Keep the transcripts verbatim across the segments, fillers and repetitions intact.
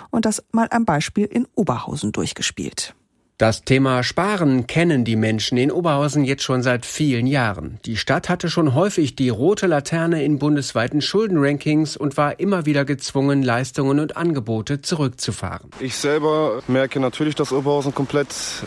und das mal am Beispiel in Oberhausen durchgespielt. Das Thema Sparen kennen die Menschen in Oberhausen jetzt schon seit vielen Jahren. Die Stadt hatte schon häufig die rote Laterne in bundesweiten Schuldenrankings und war immer wieder gezwungen, Leistungen und Angebote zurückzufahren. Ich selber merke natürlich, dass Oberhausen komplett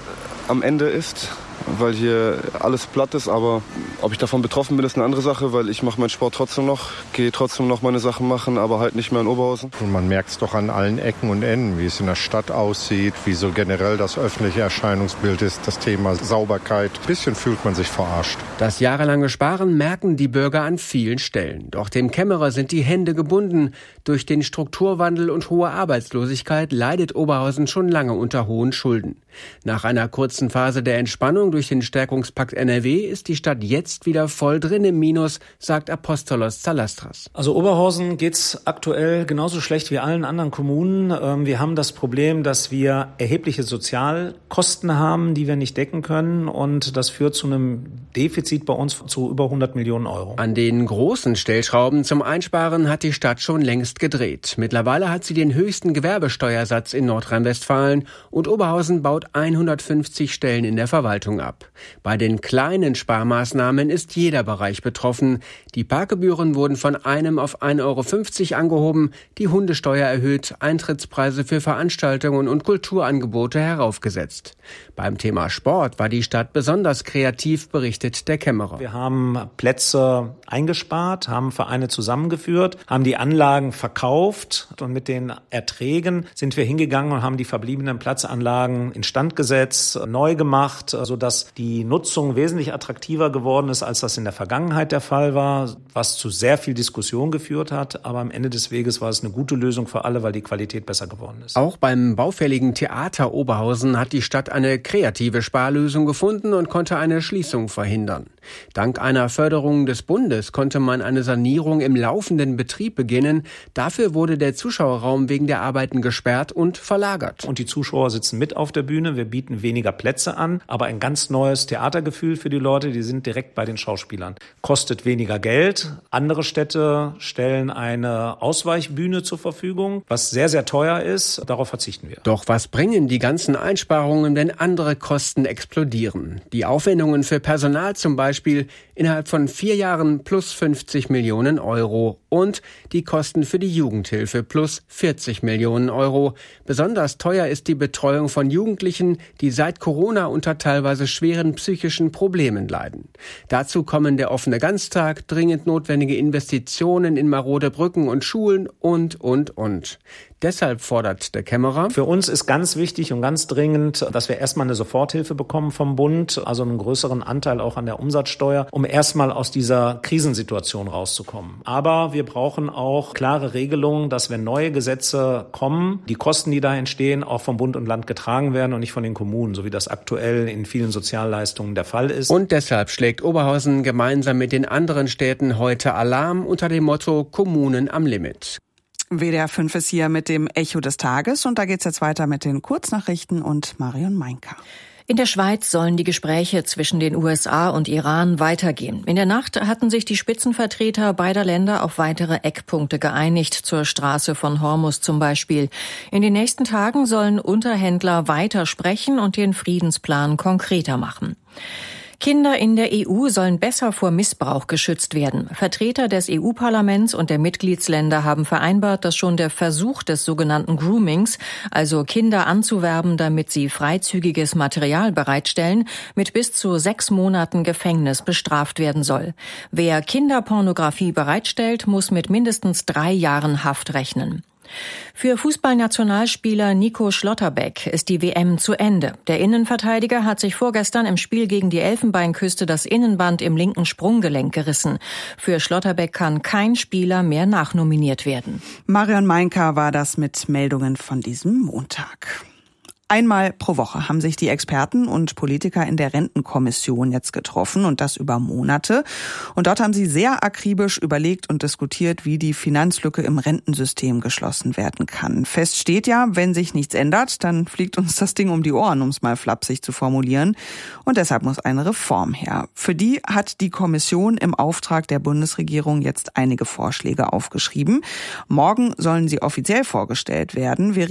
am Ende ist, weil hier alles platt ist. Aber ob ich davon betroffen bin, ist eine andere Sache, weil ich mache meinen Sport trotzdem noch, gehe trotzdem noch meine Sachen machen, aber halt nicht mehr in Oberhausen. Und man merkt es doch an allen Ecken und Enden, wie es in der Stadt aussieht, wie so generell das öffentliche Erscheinungsbild ist, das Thema Sauberkeit. Ein bisschen fühlt man sich verarscht. Das jahrelange Sparen merken die Bürger an vielen Stellen. Doch dem Kämmerer sind die Hände gebunden. Durch den Strukturwandel und hohe Arbeitslosigkeit leidet Oberhausen schon lange unter hohen Schulden. Nach einer kurzen Phase der Entspannung durch den Stärkungspakt N R W ist die Stadt jetzt wieder voll drin im Minus, sagt Apostolos Zalastras. Also Oberhausen geht's aktuell genauso schlecht wie allen anderen Kommunen. Wir haben das Problem, dass wir erhebliche Sozialkosten haben, die wir nicht decken können, und das führt zu einem Defizit bei uns zu über hundert Millionen Euro. An den großen Stellschrauben zum Einsparen hat die Stadt schon längst gedreht. Mittlerweile hat sie den höchsten Gewerbesteuersatz in Nordrhein-Westfalen und Oberhausen baut hundertfünfzig Stellen in der Verwaltung ab. Bei den kleinen Sparmaßnahmen ist jeder Bereich betroffen. Die Parkgebühren wurden von einem auf ein Euro fünfzig angehoben, die Hundesteuer erhöht, Eintrittspreise für Veranstaltungen und Kulturangebote heraufgesetzt. Beim Thema Sport war die Stadt besonders kreativ, berichtet der Kämmerer. Wir haben Plätze eingespart, haben Vereine zusammengeführt, haben die Anlagen verkauft und mit den Erträgen sind wir hingegangen und haben die verbliebenen Platzanlagen instand gesetzt, neu gemacht, sodass die Nutzung wesentlich attraktiver geworden ist, als das in der Vergangenheit der Fall war, was zu sehr viel Diskussion geführt hat. Aber am Ende des Weges war es eine gute Lösung für alle, weil die Qualität besser geworden ist. Auch beim baufälligen Theater Oberhausen hat die Stadt eine kreative Sparlösung gefunden und konnte eine Schließung verhindern. Dank einer Förderung des Bundes konnte man eine Sanierung im laufenden Betrieb beginnen. Dafür wurde der Zuschauerraum wegen der Arbeiten gesperrt und verlagert. Und die Zuschauer sitzen mit auf der Bühne. Wir bieten weniger Plätze an, aber ein ganz neues Theatergefühl für die Leute. Die sind direkt bei den Schauspielern. Kostet weniger Geld. Andere Städte stellen eine Ausweichbühne zur Verfügung, was sehr, sehr teuer ist. Darauf verzichten wir. Doch was bringen die ganzen Einsparungen, wenn andere Kosten explodieren? Die Aufwendungen für Personal zum Beispiel innerhalb von vier Jahren plus fünfzig Millionen Euro und die Kosten für die Jugendhilfe plus vierzig Millionen Euro. Besonders teuer ist die Betreuung von Jugendlichen, die seit Corona unter teilweise schweren psychischen Problemen leiden. Dazu kommen der offene Ganztag, dringend notwendige Investitionen in marode Brücken und Schulen und, und, und. Deshalb fordert der Kämmerer: Für uns ist ganz wichtig und ganz dringend, dass wir erstmal eine Soforthilfe bekommen vom Bund, also einen größeren Anteil auch an der Umsatzsteuer, um erstmal aus dieser Krisensituation rauszukommen. Aber wir brauchen auch klare Regelungen, dass wenn neue Gesetze kommen, die Kosten, die da entstehen, auch vom Bund und Land getragen werden und nicht von den Kommunen, so wie das aktuell in vielen Sozialleistungen der Fall ist. Und deshalb schlägt Oberhausen gemeinsam mit den anderen Städten heute Alarm unter dem Motto Kommunen am Limit. W D R fünf ist hier mit dem Echo des Tages und da geht's jetzt weiter mit den Kurznachrichten und Marion Meinka. In der Schweiz sollen die Gespräche zwischen den U S A und Iran weitergehen. In der Nacht hatten sich die Spitzenvertreter beider Länder auf weitere Eckpunkte geeinigt, zur Straße von Hormuz zum Beispiel. In den nächsten Tagen sollen Unterhändler weiter sprechen und den Friedensplan konkreter machen. Kinder in der E U sollen besser vor Missbrauch geschützt werden. Vertreter des E U-Parlaments und der Mitgliedsländer haben vereinbart, dass schon der Versuch des sogenannten Groomings, also Kinder anzuwerben, damit sie freizügiges Material bereitstellen, mit bis zu sechs Monaten Gefängnis bestraft werden soll. Wer Kinderpornografie bereitstellt, muss mit mindestens drei Jahren Haft rechnen. Für Fußballnationalspieler Nico Schlotterbeck ist die W M zu Ende. Der Innenverteidiger hat sich vorgestern im Spiel gegen die Elfenbeinküste das Innenband im linken Sprunggelenk gerissen. Für Schlotterbeck kann kein Spieler mehr nachnominiert werden. Marion Meinka war das mit Meldungen von diesem Montag. Einmal pro Woche haben sich die Experten und Politiker in der Rentenkommission jetzt getroffen und das über Monate. Und dort haben sie sehr akribisch überlegt und diskutiert, wie die Finanzlücke im Rentensystem geschlossen werden kann. Fest steht ja, wenn sich nichts ändert, dann fliegt uns das Ding um die Ohren, um es mal flapsig zu formulieren. Und deshalb muss eine Reform her. Für die hat die Kommission im Auftrag der Bundesregierung jetzt einige Vorschläge aufgeschrieben. Morgen sollen sie offiziell vorgestellt werden. Wir